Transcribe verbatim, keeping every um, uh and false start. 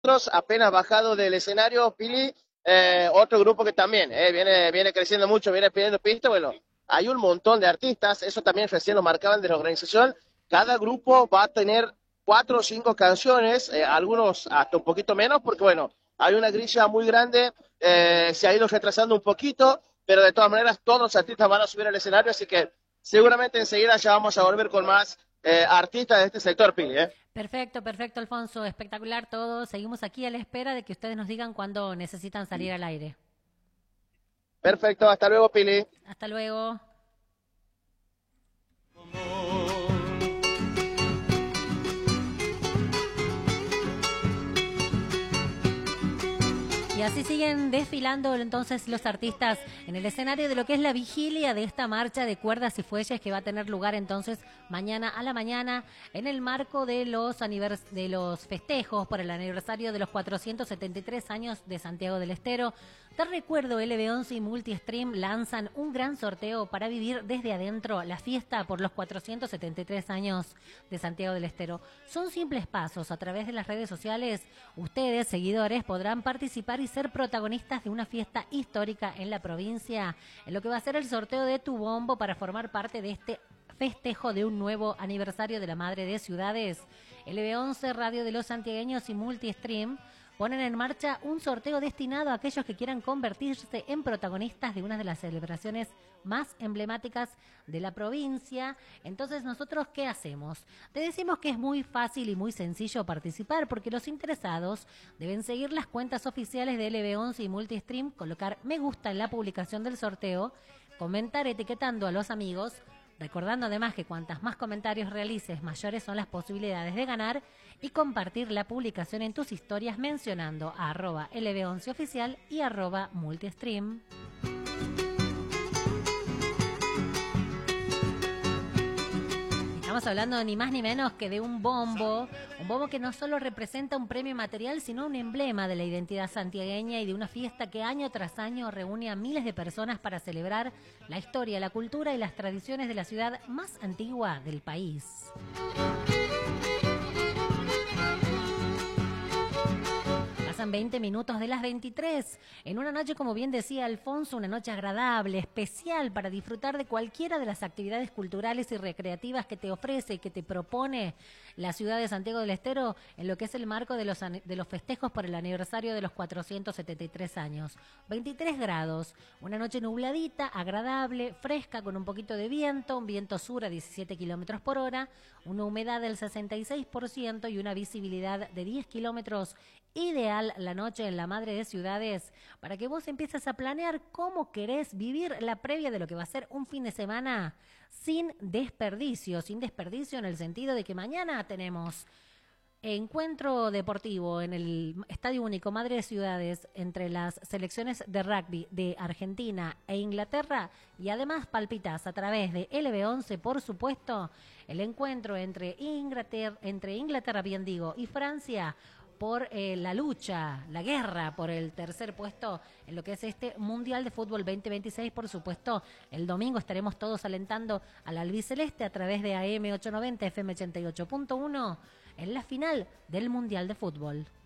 nosotros, apenas bajado del escenario, Pili, eh, otro grupo que también eh, viene, viene creciendo mucho, viene pidiendo pista. Bueno, hay un montón de artistas, eso también recién lo marcaban de la organización. Cada grupo va a tener cuatro o cinco canciones, eh, algunos hasta un poquito menos, porque bueno, hay una grilla muy grande, eh, se ha ido retrasando un poquito, pero de todas maneras todos los artistas van a subir al escenario, así que seguramente enseguida ya vamos a volver con más eh, artistas de este sector, Pili, ¿eh? Perfecto, perfecto, Alfonso. Espectacular todo. Seguimos aquí a la espera de que ustedes nos digan cuándo necesitan salir al aire. Perfecto, hasta luego, Pili. Hasta luego. Y así siguen desfilando entonces los artistas en el escenario de lo que es la vigilia de esta marcha de cuerdas y fuelles que va a tener lugar entonces mañana a la mañana en el marco de los anivers de los festejos por el aniversario de los cuatrocientos setenta y tres años de Santiago del Estero. Te recuerdo, L B once y Multistream lanzan un gran sorteo para vivir desde adentro la fiesta por los cuatrocientos setenta y tres años de Santiago del Estero. Son simples pasos. A través de las redes sociales, ustedes, seguidores, podrán participar y ser protagonistas de una fiesta histórica en la provincia, en lo que va a ser el sorteo de tu bombo para formar parte de este festejo de un nuevo aniversario de la Madre de Ciudades. L B once, Radio de los Santiagueños y Multistream ponen en marcha un sorteo destinado a aquellos que quieran convertirse en protagonistas de una de las celebraciones más emblemáticas de la provincia. Entonces, ¿nosotros qué hacemos? Te decimos que es muy fácil y muy sencillo participar, porque los interesados deben seguir las cuentas oficiales de L B once y Multistream, colocar me gusta en la publicación del sorteo, comentar etiquetando a los amigos, recordando además que cuantas más comentarios realices, mayores son las posibilidades de ganar, y compartir la publicación en tus historias mencionando a arroba L B once oficial y arroba multistream. Estamos hablando ni más ni menos que de un bombo, un bombo que no solo representa un premio material, sino un emblema de la identidad santiagueña y de una fiesta que año tras año reúne a miles de personas para celebrar la historia, la cultura y las tradiciones de la ciudad más antigua del país. Pasan veinte minutos de las veintitrés. En una noche, como bien decía Alfonso, una noche agradable, especial para disfrutar de cualquiera de las actividades culturales y recreativas que te ofrece y que te propone la ciudad de Santiago del Estero en lo que es el marco de los, de los festejos por el aniversario de los cuatrocientos setenta y tres años. veintitrés grados, una noche nubladita, agradable, fresca, con un poquito de viento, un viento sur a diecisiete kilómetros por hora, una humedad del sesenta y seis por ciento y una visibilidad de diez kilómetros. Ideal la noche en la Madre de Ciudades para que vos empieces a planear cómo querés vivir la previa de lo que va a ser un fin de semana sin desperdicio, sin desperdicio en el sentido de que mañana tenemos encuentro deportivo en el Estadio Único Madre de Ciudades entre las selecciones de rugby de Argentina e Inglaterra, y además palpitas a través de L B once, por supuesto, el encuentro entre Inglaterra, entre Inglaterra, bien digo, y Francia por eh, la lucha, la guerra por el tercer puesto en lo que es este Mundial de Fútbol veinte veintiséis. Por supuesto, el domingo estaremos todos alentando al albiceleste a través de A M ochocientos noventa, F M ochenta y ocho punto uno en la final del Mundial de Fútbol.